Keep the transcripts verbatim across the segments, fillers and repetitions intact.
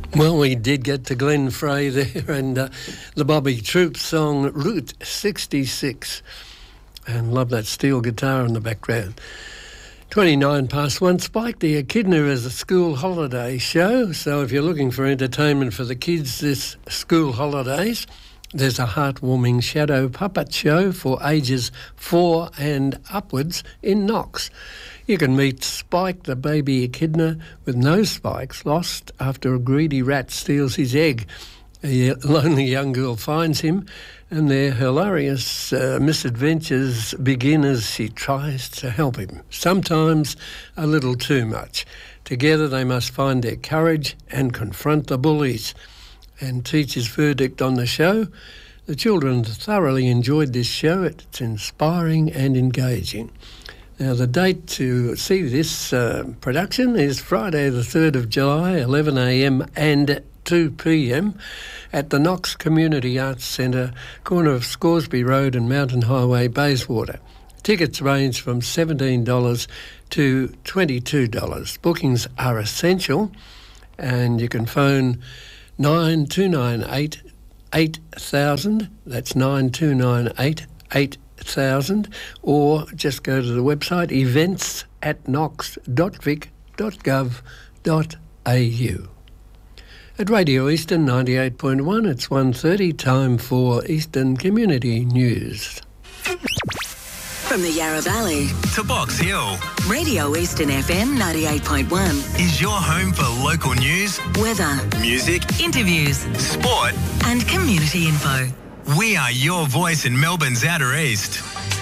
Well, we did get to Glenn Frey there and uh, the Bobby Troop song Route sixty-six. And love that steel guitar in the background. twenty-nine past one. Spike the Echidna is a school holiday show. So if you're looking for entertainment for the kids this school holidays, there's a heartwarming shadow puppet show for ages four and upwards in Knox. You can meet Spike the baby echidna with no spikes, lost after a greedy rat steals his egg. A lonely young girl finds him and their hilarious uh, misadventures begin as she tries to help him, sometimes a little too much. Together they must find their courage and confront the bullies. And teacher's verdict on the show: the children thoroughly enjoyed this show. It's inspiring and engaging. Now, the date to see this uh, production is Friday the third of July, eleven a m and two p m at the Knox Community Arts Centre, corner of Scoresby Road and Mountain Highway, Bayswater. Tickets range from seventeen dollars to twenty-two dollars. Bookings are essential, and you can phone nine two nine eight eight thousand, that's nine two nine eight eight thousand, or just go to the website events at knox dot vic dot gov dot a u. At Radio Eastern ninety-eight point one, it's one thirty, time for Eastern Community News. From the Yarra Valley to Box Hill, Radio Eastern F M ninety-eight point one is your home for local news, weather, music, interviews, sport and community info. We are your voice in Melbourne's Outer East.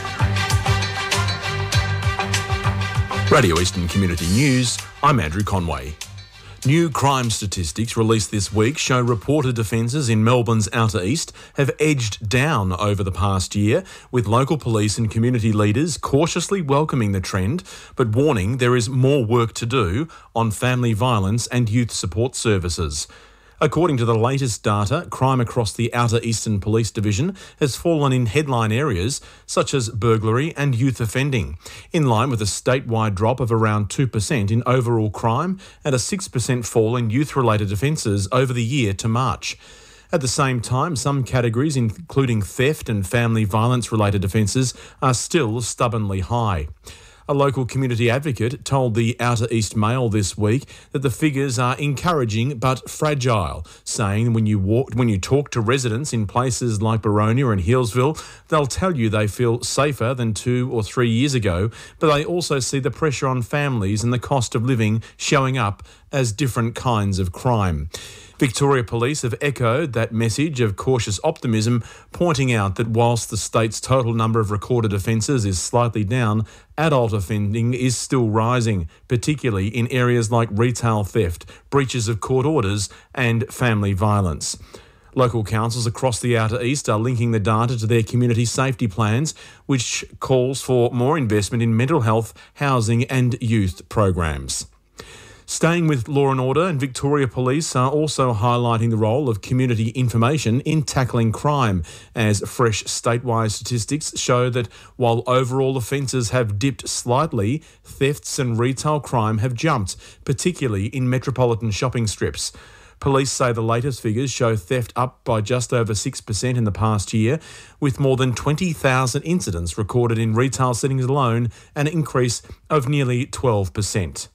Radio Eastern Community News, I'm Andrew Conway. New crime statistics released this week show reported offences in Melbourne's Outer East have edged down over the past year, with local police and community leaders cautiously welcoming the trend, but warning there is more work to do on family violence and youth support services. According to the latest data, crime across the Outer Eastern Police Division has fallen in headline areas such as burglary and youth offending, in line with a statewide drop of around two percent in overall crime and a six percent fall in youth-related offences over the year to March. At the same time, some categories, including theft and family violence-related offences, are still stubbornly high. A local community advocate told the Outer East Mail this week that the figures are encouraging but fragile, saying when you walk, when you talk to residents in places like Boronia and Healesville, they'll tell you they feel safer than two or three years ago, but they also see the pressure on families and the cost of living showing up as different kinds of crime. Victoria Police have echoed that message of cautious optimism, pointing out that whilst the state's total number of recorded offences is slightly down, adult offending is still rising, particularly in areas like retail theft, breaches of court orders and family violence. Local councils across the Outer East are linking the data to their community safety plans, which calls for more investment in mental health, housing and youth programs. Staying with law and order, and Victoria Police are also highlighting the role of community information in tackling crime, as fresh statewide statistics show that while overall offences have dipped slightly, thefts and retail crime have jumped, particularly in metropolitan shopping strips. Police say the latest figures show theft up by just over six percent in the past year, with more than twenty thousand incidents recorded in retail settings alone, an increase of nearly twelve percent.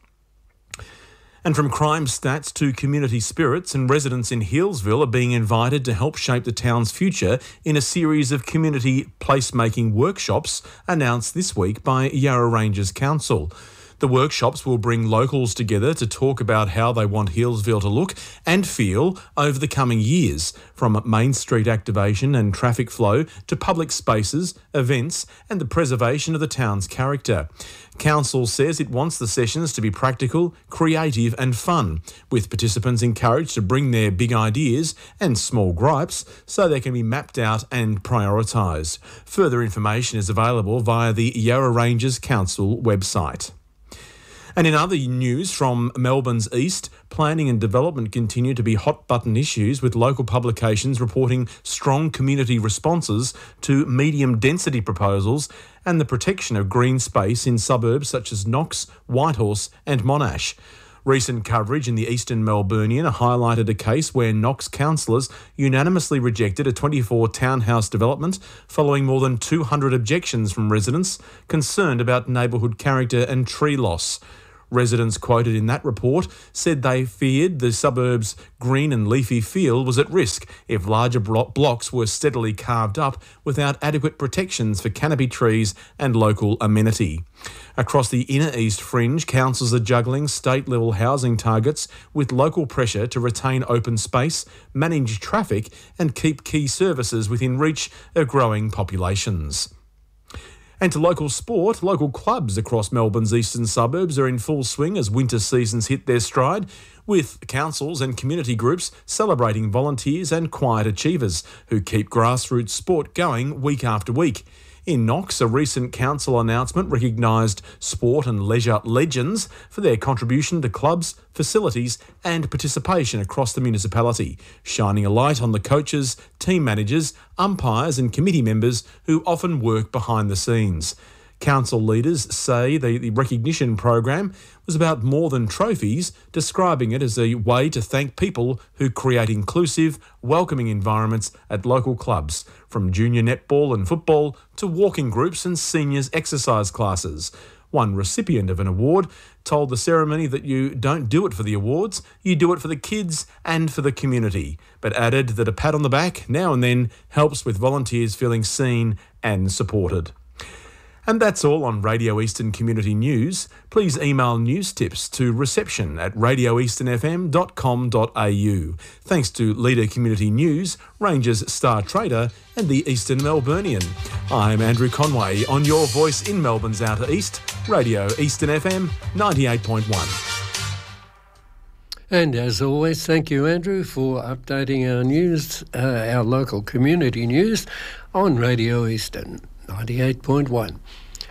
And from crime stats to community spirits, and residents in Healesville are being invited to help shape the town's future in a series of community placemaking workshops announced this week by Yarra Ranges Council. The workshops will bring locals together to talk about how they want Healesville to look and feel over the coming years, from Main Street activation and traffic flow to public spaces, events and the preservation of the town's character. Council says it wants the sessions to be practical, creative and fun, with participants encouraged to bring their big ideas and small gripes so they can be mapped out and prioritised. Further information is available via the Yarra Ranges Council website. And in other news from Melbourne's East, planning and development continue to be hot-button issues, with local publications reporting strong community responses to medium-density proposals and the protection of green space in suburbs such as Knox, Whitehorse and Monash. Recent coverage in the Eastern Melburnian highlighted a case where Knox councillors unanimously rejected a twenty-four townhouse development following more than two hundred objections from residents concerned about neighbourhood character and tree loss. Residents quoted in that report said they feared the suburb's green and leafy feel was at risk if larger blo- blocks were steadily carved up without adequate protections for canopy trees and local amenity. Across the inner east fringe, councils are juggling state-level housing targets with local pressure to retain open space, manage traffic and keep key services within reach of growing populations. And to local sport, local clubs across Melbourne's eastern suburbs are in full swing as winter seasons hit their stride, with councils and community groups celebrating volunteers and quiet achievers who keep grassroots sport going week after week. In Knox, a recent council announcement recognised sport and leisure legends for their contribution to clubs, facilities and participation across the municipality, shining a light on the coaches, team managers, umpires and committee members who often work behind the scenes. Council leaders say the, the recognition program was about more than trophies, describing it as a way to thank people who create inclusive, welcoming environments at local clubs, from junior netball and football to walking groups and seniors exercise classes. One recipient of an award told the ceremony that you don't do it for the awards, you do it for the kids and for the community, but added that a pat on the back now and then helps with volunteers feeling seen and supported. And that's all on Radio Eastern Community News. Please email news tips to reception at radio eastern f m dot com dot a u. Thanks to Leader Community News, Rangers Star Trader and the Eastern Melburnian. I'm Andrew Conway on your voice in Melbourne's Outer East, Radio Eastern F M ninety-eight point one. And as always, thank you, Andrew, for updating our news, uh, our local community news on Radio Eastern ninety-eight point one.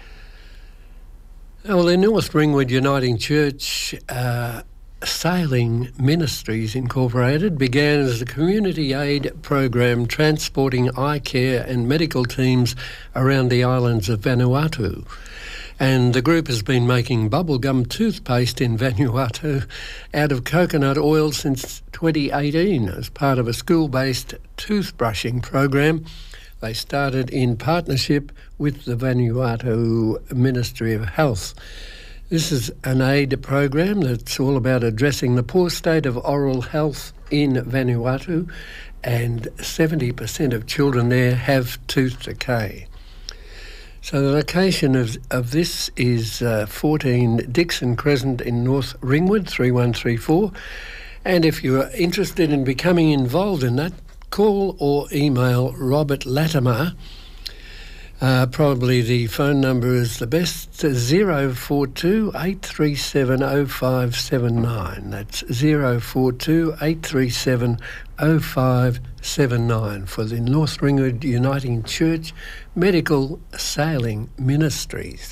Well, the North Ringwood Uniting Church uh, Sailing Ministries Incorporated began as a community aid program transporting eye care and medical teams around the islands of Vanuatu. And the group has been making bubblegum toothpaste in Vanuatu out of coconut oil since twenty eighteen as part of a school-based toothbrushing program. They started in partnership with the Vanuatu Ministry of Health. This is an aid program that's all about addressing the poor state of oral health in Vanuatu, and seventy percent of children there have tooth decay. So the location of, of this is uh, fourteen Dixon Crescent in North Ringwood, three one three four. And if you are interested in becoming involved in that, call or email Robert Latimer. Uh, probably the phone number is the best, zero four two, eight three seven, oh five seven nine. That's zero four two, eight three seven, oh five seven nine for the North Ringwood Uniting Church Medical Sailing Ministries.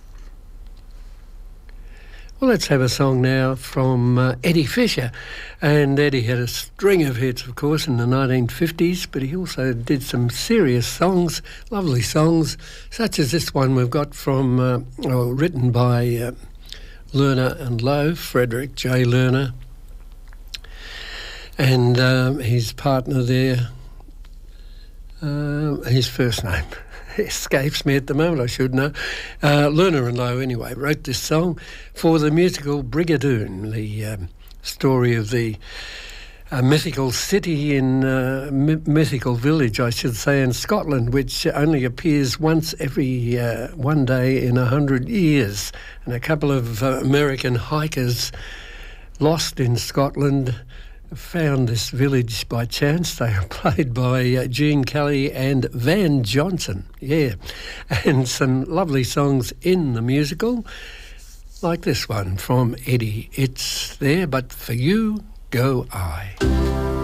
Well, let's have a song now from uh, Eddie Fisher. And Eddie had a string of hits, of course, in the nineteen fifties, but he also did some serious songs, lovely songs, such as this one we've got from, uh, well, written by uh, Lerner and Lowe, Frederick J. Lerner, and um, his partner there, uh, his first name escapes me at the moment, I should know. Uh, Lerner and Lowe, anyway, wrote this song for the musical Brigadoon, the um, story of the uh, mythical city in, uh, m- mythical village, I should say, in Scotland, which only appears once every uh, one day in a hundred years. And a couple of uh, American hikers lost in Scotland found this village by chance. They are played by uh, Gene Kelly and Van Johnson, yeah, and some lovely songs in the musical, like this one from Eddie. It's There But For You Go I.